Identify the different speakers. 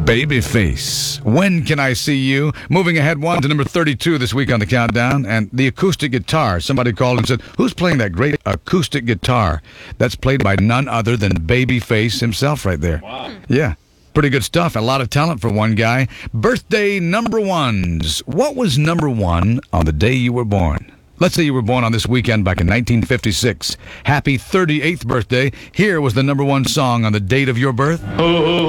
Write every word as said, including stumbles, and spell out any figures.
Speaker 1: Babyface, When Can I See You? Moving ahead one to number thirty-two this week on the countdown. And the acoustic guitar. Somebody called and said, who's playing that great acoustic guitar? That's played by none other than Babyface himself right there.
Speaker 2: Wow.
Speaker 1: Yeah, pretty good stuff. A lot of talent for one guy. Birthday number ones. What was number one on the day you were born? Let's say you were born on this weekend back in nineteen fifty-six. Happy thirty-eighth birthday. Here was the number one song on the date of your birth.
Speaker 2: Oh.